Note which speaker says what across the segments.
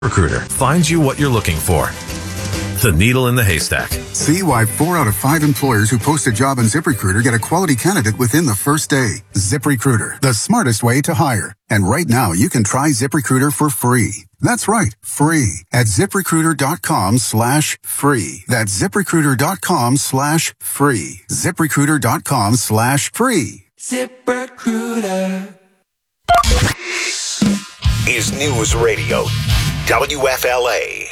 Speaker 1: Recruiter finds you what you're looking for. The needle in the haystack.
Speaker 2: See why 4 out of 5 employers who post a job on ZipRecruiter get a quality candidate within the first day. ZipRecruiter, the smartest way to hire. And right now, you can try ZipRecruiter for free. That's right, free at ZipRecruiter.com/free. That's ZipRecruiter.com/free. ZipRecruiter.com/free.
Speaker 3: ZipRecruiter
Speaker 4: is News Radio WFLA.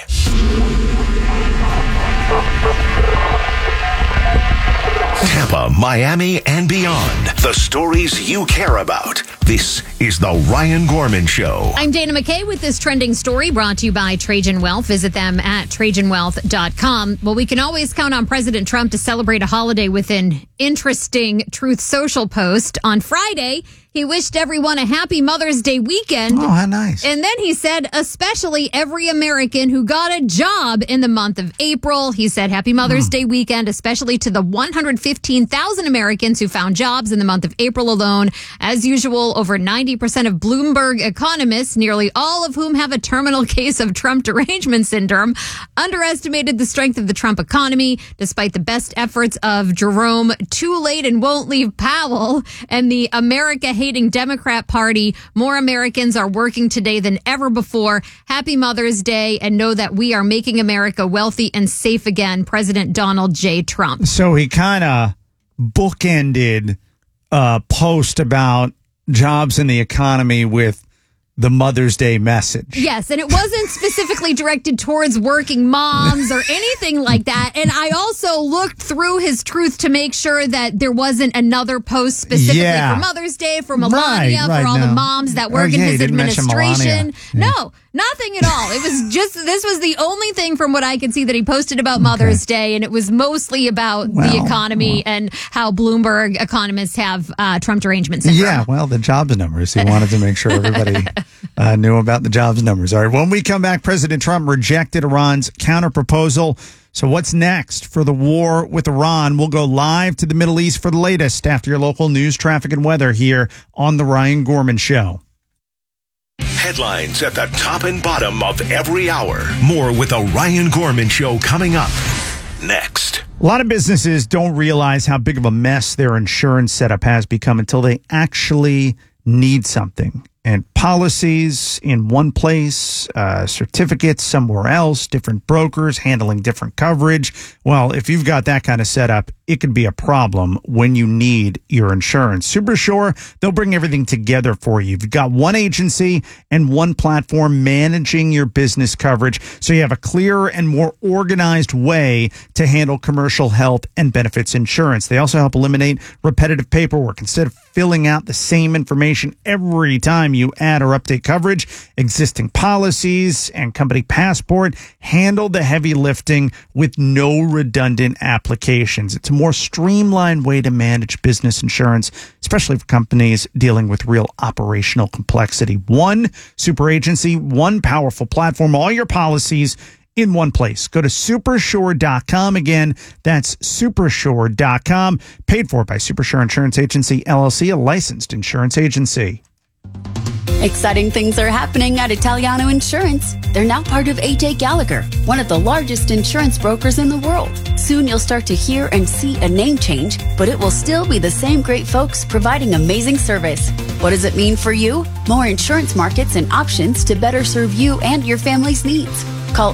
Speaker 4: Tampa, Miami, and beyond. The stories you care about. This is the Ryan Gorman Show.
Speaker 5: I'm Dana McKay with this trending story brought to you by Trajan Wealth. Visit them at TrajanWealth.com. Well, we can always count on President Trump to celebrate a holiday with an interesting Truth Social post. On Friday, he wished everyone a happy Mother's Day weekend.
Speaker 6: Oh, how nice.
Speaker 5: And then he said, especially every American who got a job in the month of April. He said, happy Mother's Day weekend, especially to the 115,000 Americans who found jobs in the month of April alone. As usual, over 90% of Bloomberg economists, nearly all of whom have a terminal case of Trump derangement syndrome, underestimated the strength of the Trump economy, despite the best efforts of Jerome Too Late and Won't Leave Powell and the America-hating Democrat Party. More Americans are working today than ever before. Happy Mother's Day, and know that we are making America wealthy and safe again. President Donald J. Trump.
Speaker 6: So he kind of bookended a post about jobs in the economy with the Mother's Day message.
Speaker 5: Yes, and it wasn't specifically directed towards working moms or anything like that. And I also looked through his truth to make sure that there wasn't another post specifically for Mother's Day, for Melania, for all the moms that work in his administration. No, nothing at all. It was just, this was the only thing from what I could see that he posted about Mother's Day, and it was mostly about the economy and how Bloomberg economists have Trump derangement syndrome.
Speaker 6: Yeah, well, the jobs numbers. He wanted to make sure everybody knew about the jobs numbers. All right, when we come back, President Trump rejected Iran's counterproposal. So what's next for the war with Iran? We'll go live to the Middle East for the latest after your local news, traffic, and weather here on The Ryan Gorman Show.
Speaker 4: Headlines at the top and bottom of every hour. More with The Ryan Gorman Show coming up next.
Speaker 6: A lot of businesses don't realize how big of a mess their insurance setup has become until they actually need something. And policies in one place, certificates somewhere else, different brokers handling different coverage. Well, if you've got that kind of setup, it could be a problem when you need your insurance. Supersure, they'll bring everything together for you. You've got one agency and one platform managing your business coverage, so you have a clearer and more organized way to handle commercial health and benefits insurance. They also help eliminate repetitive paperwork. Instead of filling out the same information every time you add or update coverage, existing policies and company passport handle the heavy lifting with no redundant applications. It's a more streamlined way to manage business insurance, especially for companies dealing with real operational complexity. One super agency, one powerful platform, all your policies in one place. Go to Supersure.com. Again, that's Supersure.com. Paid for by Supersure Insurance Agency, LLC, a licensed insurance agency.
Speaker 7: Exciting things are happening at Italiano Insurance. They're now part of AJ Gallagher, one of the largest insurance brokers in the world. Soon you'll start to hear and see a name change, but it will still be the same great folks providing amazing service. What does it mean for you? More insurance markets and options to better serve you and your family's needs. Call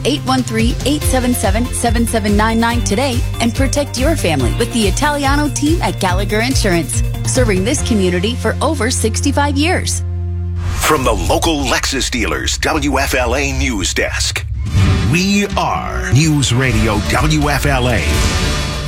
Speaker 7: 813-877-7799 today and protect your family with the Italiano team at Gallagher Insurance, serving this community for over 65 years.
Speaker 4: From the local Lexus dealers, WFLA News Desk. We are News Radio WFLA.